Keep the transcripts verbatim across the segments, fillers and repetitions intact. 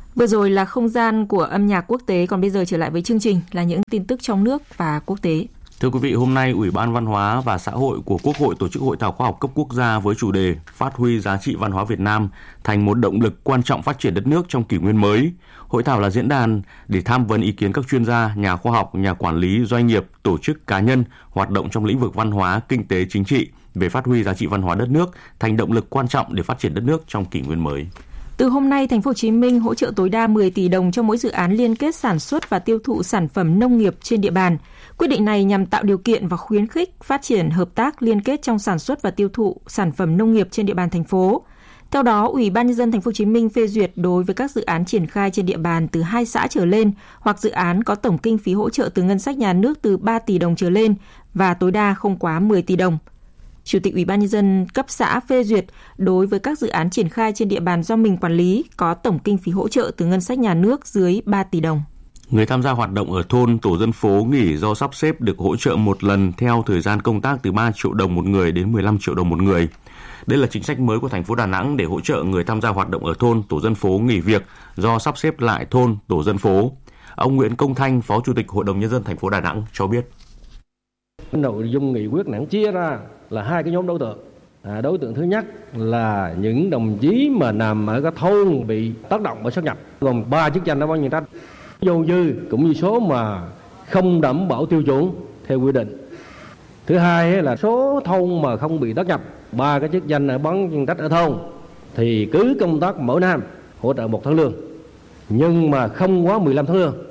Vừa rồi là không gian của âm nhạc quốc tế, còn bây giờ trở lại với chương trình là những tin tức trong nước và quốc tế. Thưa quý vị, hôm nay Ủy ban Văn hóa và Xã hội của Quốc hội tổ chức hội thảo khoa học cấp quốc gia với chủ đề Phát huy giá trị văn hóa Việt Nam thành một động lực quan trọng phát triển đất nước trong kỷ nguyên mới. Hội thảo là diễn đàn để tham vấn ý kiến các chuyên gia, nhà khoa học, nhà quản lý, doanh nghiệp, tổ chức cá nhân hoạt động trong lĩnh vực văn hóa, kinh tế, chính trị về phát huy giá trị văn hóa đất nước thành động lực quan trọng để phát triển đất nước trong kỷ nguyên mới. Từ hôm nay, Thành phố Hồ Chí Minh hỗ trợ tối đa mười tỷ đồng cho mỗi dự án liên kết sản xuất và tiêu thụ sản phẩm nông nghiệp trên địa bàn. Quyết định này nhằm tạo điều kiện và khuyến khích phát triển hợp tác liên kết trong sản xuất và tiêu thụ sản phẩm nông nghiệp trên địa bàn thành phố. Theo đó, Ủy ban nhân dân Thành phố Hồ Chí Minh phê duyệt đối với các dự án triển khai trên địa bàn từ hai xã trở lên hoặc dự án có tổng kinh phí hỗ trợ từ ngân sách nhà nước từ ba tỷ đồng trở lên và tối đa không quá mười tỷ đồng. Chủ tịch Ủy ban nhân dân cấp xã phê duyệt đối với các dự án triển khai trên địa bàn do mình quản lý có tổng kinh phí hỗ trợ từ ngân sách nhà nước dưới ba tỷ đồng. Người tham gia hoạt động ở thôn, tổ dân phố nghỉ do sắp xếp được hỗ trợ một lần theo thời gian công tác từ ba triệu đồng một người đến mười lăm triệu đồng một người. Đây là chính sách mới của thành phố Đà Nẵng để hỗ trợ người tham gia hoạt động ở thôn, tổ dân phố nghỉ việc do sắp xếp lại thôn, tổ dân phố. Ông Nguyễn Công Thanh, Phó Chủ tịch Hội đồng Nhân dân thành phố Đà Nẵng cho biết. Nội dung nghị quyết Đảng chia ra là hai cái nhóm đối tượng. À, đối tượng thứ nhất là những đồng chí mà nằm ở các thôn bị tác động bởi sát nhập, gồm ba chức danh đó bao nhiêu trách, dầu dư cũng như số mà không đảm bảo tiêu chuẩn theo quy định. Thứ hai là số thôn mà không bị tác nhập, ba cái chức danh ở bán chuyên trách ở thôn thì cứ công tác mỗi năm hỗ trợ một tháng lương, nhưng mà không quá mười lăm tháng lương.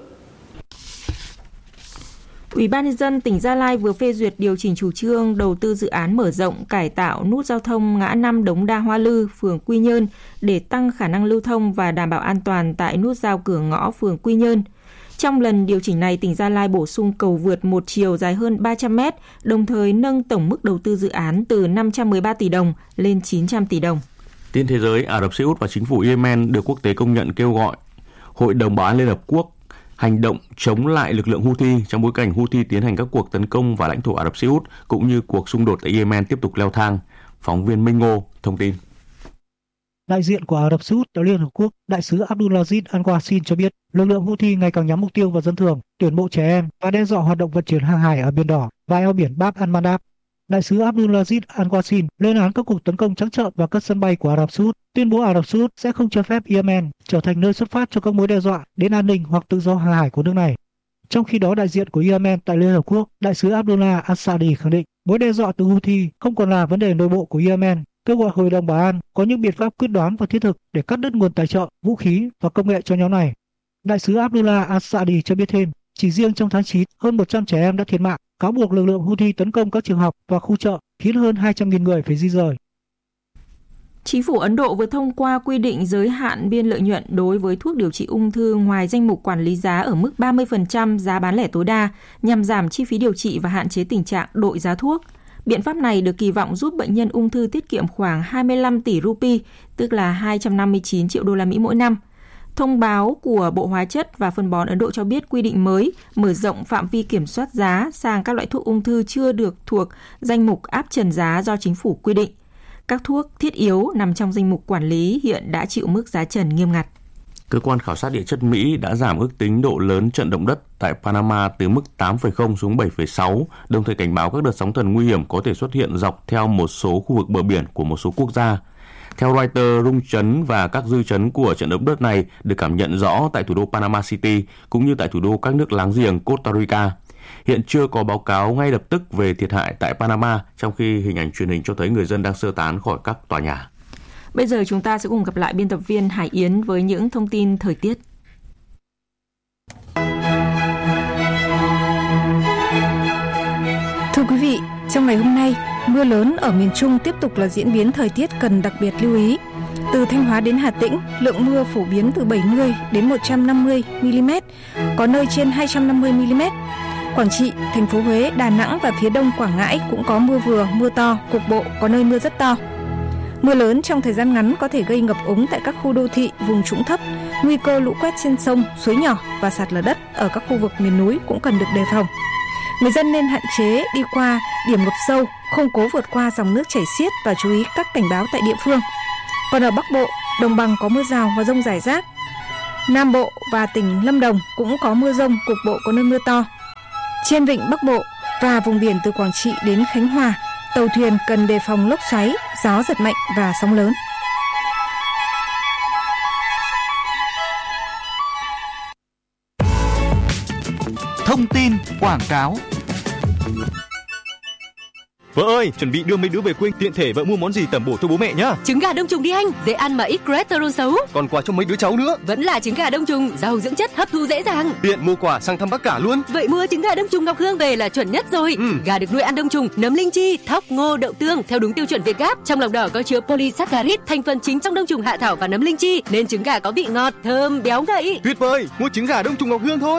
Ủy ban nhân dân tỉnh Gia Lai vừa phê duyệt điều chỉnh chủ trương đầu tư dự án mở rộng cải tạo nút giao thông ngã năm Đống Đa Hoa Lư, phường Quy Nhơn để tăng khả năng lưu thông và đảm bảo an toàn tại nút giao cửa ngõ phường Quy Nhơn. Trong lần điều chỉnh này, tỉnh Gia Lai bổ sung cầu vượt một chiều dài hơn ba trăm mét, đồng thời nâng tổng mức đầu tư dự án từ năm trăm mười ba tỷ đồng lên chín trăm tỷ đồng. Tin thế giới, Ả Rập Xê Út và chính phủ Yemen được quốc tế công nhận kêu gọi Hội đồng Bảo an Liên Hợp Quốc hành động chống lại lực lượng Houthi trong bối cảnh Houthi tiến hành các cuộc tấn công vào lãnh thổ Ả Rập Xê Út cũng như cuộc xung đột tại Yemen tiếp tục leo thang. Phóng viên Minh Ngô thông tin. Đại diện của Ả Rập Xê Út tại Liên Hợp Quốc, đại sứ Abdulaziz Al-Qasim cho biết, lực lượng Houthi ngày càng nhắm mục tiêu vào dân thường, tuyển mộ trẻ em và đe dọa hoạt động vận chuyển hàng hải ở Biển Đỏ và eo biển Bab al-Mandab. Đại sứ Abdulaziz Al-Qasim lên án các cuộc tấn công trắng trợn vào các sân bay của Ả Rập Xê Út, tuyên bố Ả Rập Xê Út sẽ không cho phép Yemen trở thành nơi xuất phát cho các mối đe dọa đến an ninh hoặc tự do hàng hải của nước này. Trong khi đó, đại diện của Yemen tại Liên Hợp Quốc, đại sứ Abdullah Al-Sadi khẳng định mối đe dọa từ Houthi không còn là vấn đề nội bộ của Yemen, kêu gọi Hội đồng Bảo an có những biện pháp quyết đoán và thiết thực để cắt đứt nguồn tài trợ, vũ khí và công nghệ cho nhóm này. Đại sứ Abdullah Al-Sadi cho biết thêm, chỉ riêng trong tháng chín, hơn một trăm trẻ em đã thiệt mạng, cáo buộc lực lượng Houthi tấn công các trường học và khu chợ, khiến hơn hai trăm nghìn người phải di rời. Chính phủ Ấn Độ vừa thông qua quy định giới hạn biên lợi nhuận đối với thuốc điều trị ung thư ngoài danh mục quản lý giá ở mức ba mươi phần trăm giá bán lẻ tối đa nhằm giảm chi phí điều trị và hạn chế tình trạng đội giá thuốc. Biện pháp này được kỳ vọng giúp bệnh nhân ung thư tiết kiệm khoảng hai mươi lăm tỷ rupee, tức là hai trăm năm mươi chín triệu đô la Mỹ mỗi năm. Thông báo của Bộ Hóa chất và Phân bón Ấn Độ cho biết quy định mới mở rộng phạm vi kiểm soát giá sang các loại thuốc ung thư chưa được thuộc danh mục áp trần giá do chính phủ quy định. Các thuốc thiết yếu nằm trong danh mục quản lý hiện đã chịu mức giá trần nghiêm ngặt. Cơ quan khảo sát địa chất Mỹ đã giảm ước tính độ lớn trận động đất tại Panama từ mức tám phẩy không xuống bảy phẩy sáu, đồng thời cảnh báo các đợt sóng thần nguy hiểm có thể xuất hiện dọc theo một số khu vực bờ biển của một số quốc gia. Theo Reuters, rung chấn và các dư chấn của trận động đất này được cảm nhận rõ tại thủ đô Panama City cũng như tại thủ đô các nước láng giềng Costa Rica. Hiện chưa có báo cáo ngay lập tức về thiệt hại tại Panama, trong khi hình ảnh truyền hình cho thấy người dân đang sơ tán khỏi các tòa nhà. Bây giờ chúng ta sẽ cùng gặp lại biên tập viên Hải Yến với những thông tin thời tiết. Thưa quý vị, trong ngày hôm nay, mưa lớn ở miền Trung tiếp tục là diễn biến thời tiết cần đặc biệt lưu ý. Từ Thanh Hóa đến Hà Tĩnh, lượng mưa phổ biến từ bảy mươi đến một trăm năm mươi mi-li-mét, có nơi trên hai trăm năm mươi mi-li-mét. Quảng Trị, thành phố Huế, Đà Nẵng và phía đông Quảng Ngãi cũng có mưa vừa, mưa to, cục bộ có nơi mưa rất to. Mưa lớn trong thời gian ngắn có thể gây ngập úng tại các khu đô thị, vùng trũng thấp, nguy cơ lũ quét trên sông, suối nhỏ và sạt lở đất ở các khu vực miền núi cũng cần được đề phòng. Người dân nên hạn chế đi qua điểm ngập sâu, không cố vượt qua dòng nước chảy xiết và chú ý các cảnh báo tại địa phương. Còn ở Bắc Bộ, đồng bằng có mưa rào và dông rải rác. Nam Bộ và tỉnh Lâm Đồng cũng có mưa rông, cục bộ có nơi mưa to. Trên vịnh Bắc Bộ và vùng biển từ Quảng Trị đến Khánh Hòa, tàu thuyền cần đề phòng lốc xoáy, gió giật mạnh và sóng lớn. Thông tin quảng cáo. Vợ ơi, chuẩn bị đưa mấy đứa về quê, tiện thể vợ mua món gì tẩm bổ cho bố mẹ nhá. Trứng gà đông trùng đi anh, dễ ăn mà ít cholesterol xấu. Còn quà cho mấy đứa cháu nữa. Vẫn là trứng gà đông trùng, giàu dưỡng chất, hấp thu dễ dàng. Tiện mua quà sang thăm bác cả luôn. Vậy mua trứng gà đông trùng Ngọc Hương về là chuẩn nhất rồi. Ừ. Gà được nuôi ăn đông trùng, nấm linh chi, thóc, ngô, đậu tương theo đúng tiêu chuẩn Việt Gáp. Trong lòng đỏ có chứa polysaccharide, thành phần chính trong đông trùng hạ thảo và nấm linh chi, nên trứng gà có vị ngọt, thơm, béo ngậy. Tuyệt vời, mua trứng gà đông trùng Ngọc Hương thôi.